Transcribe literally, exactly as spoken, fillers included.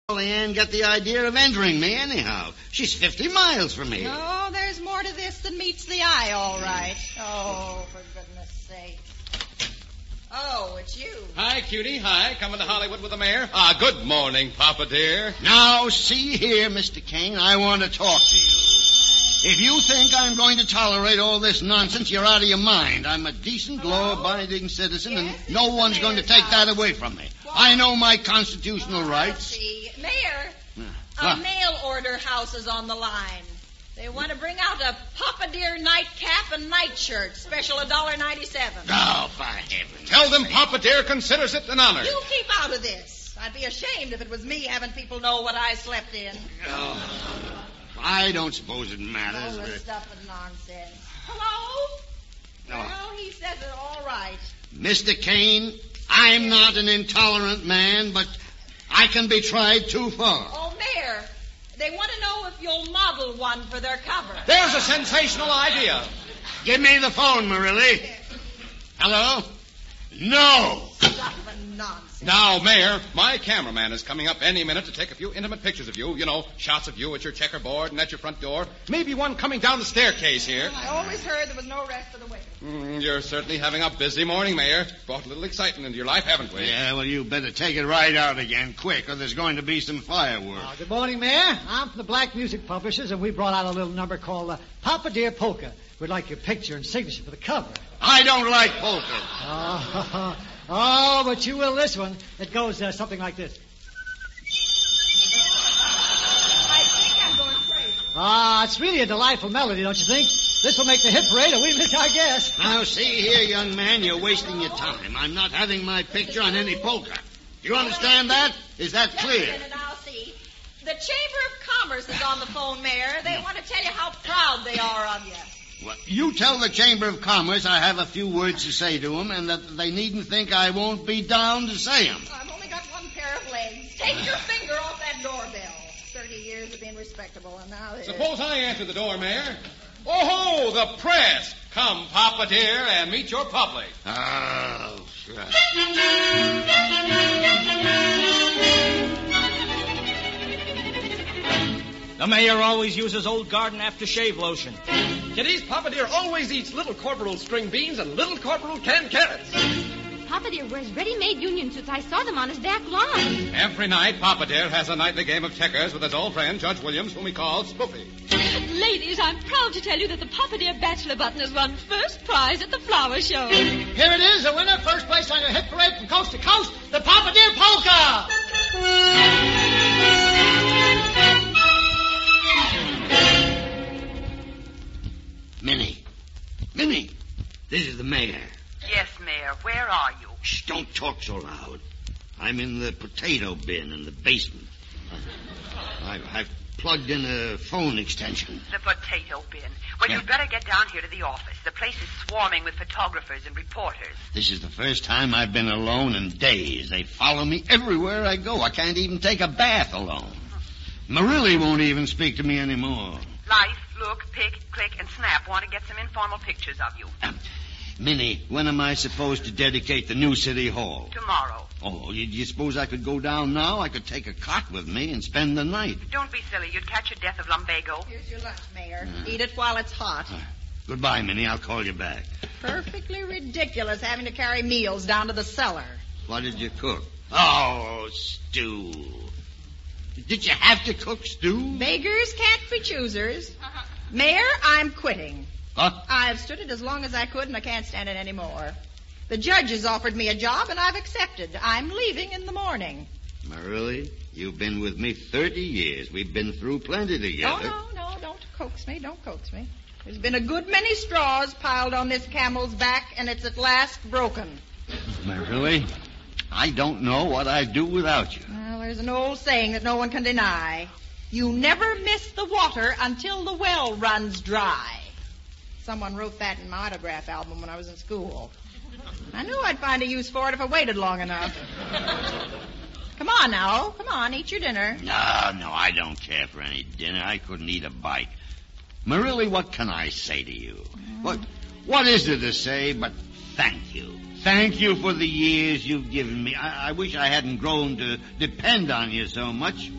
Ann get the idea of entering me anyhow? She's fifty miles from here. No, there's more to this than meets the eye, all right. Oh, for goodness sake. Oh, it's you. Hi, cutie. Hi. Coming to Hollywood with the mayor? Ah, good morning, Papa dear. Now, see here, Mister Kane, I want to talk to you. If you think I'm going to tolerate all this nonsense, you're out of your mind. I'm a decent, law-abiding citizen, Yes, and it's no the one's going to take mayor's that away from me. I know my constitutional Oh, rights. See. Mayor, a What? mail order house is on the line. They want to bring out a Papa Dear nightcap and nightshirt, special one dollar ninety-seven. Oh, for heaven's Tell them sake. Papa dear considers it an honor. You keep out of this. I'd be ashamed if it was me having people know what I slept in. Oh, I don't suppose it All matters. this but- stuff is nonsense. Hello? No. Well, he says it all right. Mister Kane, I'm not an intolerant man, but I can be tried too far. Oh, Mayor, they want to know if you'll model one for their cover. There's a sensational idea. Give me the phone, Marilli. Hello? No. Stuff and nonsense. Now, Mayor, my cameraman is coming up any minute to take a few intimate pictures of you. You know, shots of you at your checkerboard and at your front door. Maybe one coming down the staircase here. I always heard there was no rest for the wicked. Mm, you're certainly having a busy morning, Mayor. Brought a little excitement into your life, haven't we? Yeah, well, you better take it right out again, quick, or there's going to be some fireworks. Uh, good morning, Mayor. I'm from the Black Music Publishers, and we brought out a little number called uh, Papa Dear Polka. We'd like your picture and signature for the cover. I don't like polka. Oh, oh but you will this one. It goes uh, something like this. I think I'm going crazy. Ah, it's really a delightful melody, don't you think? This will make the hit parade, and we miss our guest. Now, see here, young man, you're wasting your time. I'm not having my picture on any polka. Do you understand that? Is that Just a clear? minute, I'll see. The Chamber of Commerce is on the phone, Mayor. They want to tell you how proud they are of you. Well, you tell the Chamber of Commerce I have a few words to say to them, and that they needn't think I won't be down to say them. I've only got one pair of legs. Take your finger off that doorbell. Thirty years of being respectable, and now this. Suppose I answer the door, Mayor. Oh, the press. Come, Papa dear, and meet your public. Oh, sure. The mayor always uses old garden aftershave lotion. Kiddies, Papa Dear always eats Little Corporal string beans and Little Corporal canned carrots. Papa Dear wears ready-made union suits. I saw them on his back lawn. Every night, Papa dear has a nightly game of checkers with his old friend, Judge Williams, whom he calls Spoofy. Ladies, I'm proud to tell you that the Papa Dear bachelor button has won first prize at the flower show. Here it is, the winner, first place on your hit parade from coast to coast, the Papa Dear Polka. Minnie. Minnie. This is the mayor. Yes, Mayor. Where are you? Shh, don't talk so loud. I'm in the potato bin in the basement. I've, I've plugged in a phone extension. The potato bin. Well, Yeah. you'd better get down here to the office. The place is swarming with photographers and reporters. This is the first time I've been alone in days. They follow me everywhere I go. I can't even take a bath alone. Marilli won't even speak to me anymore. Life, look, pick, click, and snap want to get some informal pictures of you. Um, Minnie, when am I supposed to dedicate the new city hall? Tomorrow. Oh, you, you suppose I could go down now? I could take a cot with me and spend the night. Don't be silly. You'd catch a death of lumbago. Here's your lunch, Mayor. Eat it while it's hot. Uh, goodbye, Minnie. I'll call you back. Perfectly ridiculous having to carry meals down to the cellar. What did you cook? Oh, stew. Did you have to cook stew? Beggars can't be choosers. Mayor, I'm quitting. Huh? I've stood it as long as I could, and I can't stand it anymore. The judge has offered me a job, and I've accepted. I'm leaving in the morning. Marilli, you've been with me thirty years. We've been through plenty No, together. no, no, don't coax me, don't coax me. There's been a good many straws piled on this camel's back, and it's at last broken. Marilli, I don't know what I'd do without you. Well, there's an old saying that no one can deny. You never miss the water until the well runs dry. Someone wrote that in my autograph album when I was in school. I knew I'd find a use for it if I waited long enough. Come on now. Come on, eat your dinner. No, no, I don't care for any dinner. I couldn't eat a bite. Marilli, what can I say to you? Mm. What, what is there to say but thank you? Thank you for the years you've given me. I, I wish I hadn't grown to depend on you so much.